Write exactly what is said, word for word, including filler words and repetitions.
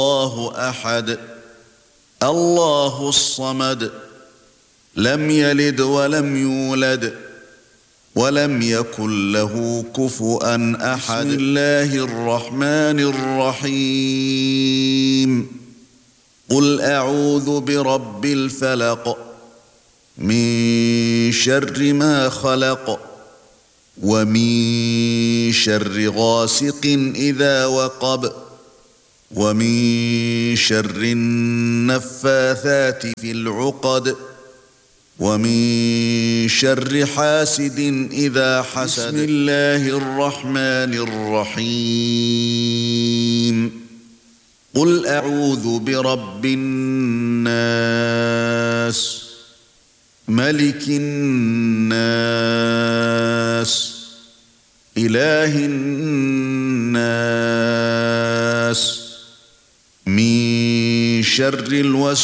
الله أحد الله الصمد لم يلد ولم يولد ولم يكن له كفؤا أحد. بسم الله الرحمن الرحيم. قل أعوذ برب الفلق من شر ما خلق ومن شر غاسق إذا وقب ومن شر النفاثات في العقد ومن شر حاسد إذا حسد. بسم الله الرحمن الرحيم. قل أعوذ برب الناس ملك الناس إله الناس من شر الوسواس